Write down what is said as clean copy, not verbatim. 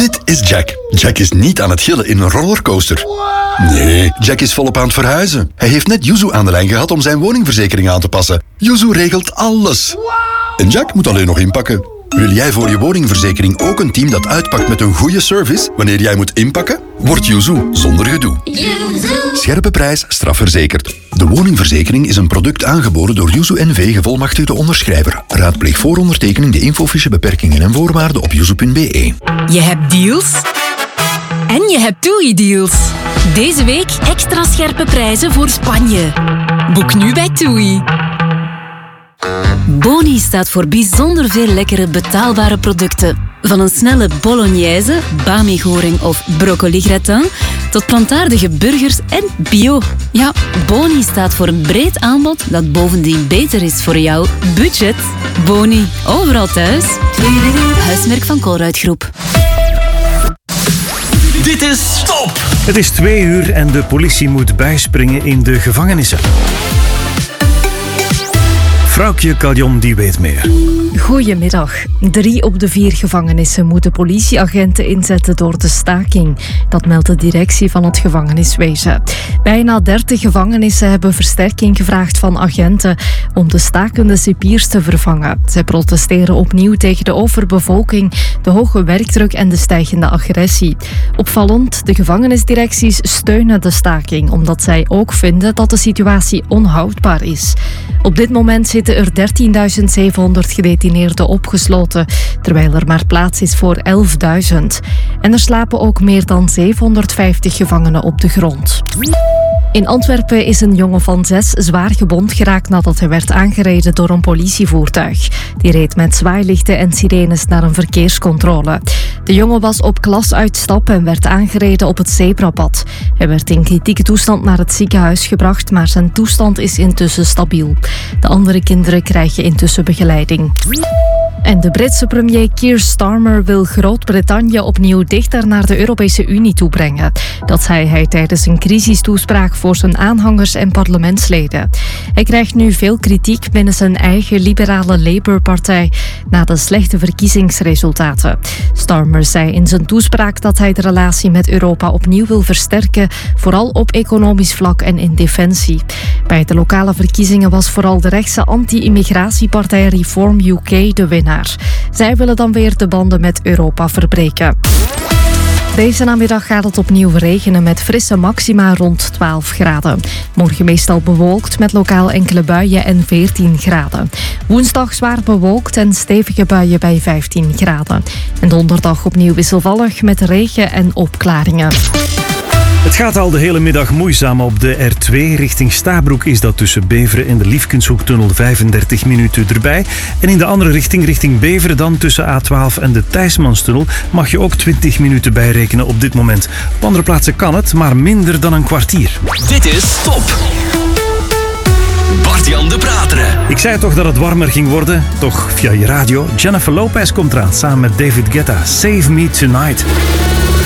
Dit is Jack. Jack is niet aan het gillen in een rollercoaster. Nee, Jack is volop aan het verhuizen. Hij heeft net Yuzu aan de lijn gehad om zijn woningverzekering aan te passen. Yuzu regelt alles. En Jack moet alleen nog inpakken. Wil jij voor je woningverzekering ook een team dat uitpakt met een goede service wanneer jij moet inpakken? Word Yuzu zonder gedoe. Scherpe prijs, strafverzekerd. De woningverzekering is een product aangeboden door Yuzu NV, gevolmachtigde onderschrijver. Raadpleeg voor ondertekening de infofiche, beperkingen en voorwaarden op yuzu.be. Je hebt deals en je hebt TUI-deals. Deze week extra scherpe prijzen voor Spanje. Boek nu bij TUI. Boni staat voor bijzonder veel lekkere betaalbare producten. Van een snelle bolognese, bami-goring of broccoli-gratin tot plantaardige burgers en bio. Ja, Boni staat voor een breed aanbod dat bovendien beter is voor jouw budget. Boni, overal thuis. Huismerk van Colruyt Groep. Dit is Stop! Het is 2 uur en de politie moet bijspringen in de gevangenissen. Vrouwtje Caljon die weet meer. Goedemiddag. 3 op de 4 gevangenissen moeten politieagenten inzetten door de staking. Dat meldt de directie van het gevangeniswezen. Bijna 30 gevangenissen hebben versterking gevraagd van agenten om de stakende cipiers te vervangen. Zij protesteren opnieuw tegen de overbevolking, de hoge werkdruk en de stijgende agressie. Opvallend, de gevangenisdirecties steunen de staking omdat zij ook vinden dat de situatie onhoudbaar is. Op dit moment zitten er 13.700 gedetineerden opgesloten, terwijl er maar plaats is voor 11.000. En er slapen ook meer dan 750 gevangenen op de grond. In Antwerpen is een jongen van 6 zwaar gewond geraakt nadat hij werd aangereden door een politievoertuig. Die reed met zwaailichten en sirenes naar een verkeerscontrole. De jongen was op klasuitstap en werd aangereden op het zebrapad. Hij werd in kritieke toestand naar het ziekenhuis gebracht, maar zijn toestand is intussen stabiel. De andere kinderen krijgen intussen begeleiding. En de Britse premier Keir Starmer wil Groot-Brittannië opnieuw dichter naar de Europese Unie toe brengen. Dat zei hij tijdens een crisistoespraak voor zijn aanhangers en parlementsleden. Hij krijgt nu veel kritiek binnen zijn eigen liberale Labour-partij na de slechte verkiezingsresultaten. Starmer zei in zijn toespraak dat hij de relatie met Europa opnieuw wil versterken, vooral op economisch vlak en in defensie. Bij de lokale verkiezingen was vooral de rechtse anti-immigratiepartij Reform UK de winnaar. Zij willen dan weer de banden met Europa verbreken. Deze namiddag gaat het opnieuw regenen met frisse maxima rond 12 graden. Morgen meestal bewolkt met lokaal enkele buien en 14 graden. Woensdag zwaar bewolkt en stevige buien bij 15 graden. En donderdag opnieuw wisselvallig met regen en opklaringen. Het gaat al de hele middag moeizaam op de R2. Richting Stabroek is dat tussen Beveren en de Liefkenshoektunnel 35 minuten erbij. En in de andere richting Beveren dan tussen A12 en de Thijsmanstunnel mag je ook 20 minuten bijrekenen op dit moment. Op andere plaatsen kan het, maar minder dan een kwartier. Dit is Stop! Bart-Jan de Prateren. Ik zei toch dat het warmer ging worden? Toch via je radio. Jennifer Lopez komt eraan samen met David Guetta. Save Me Tonight.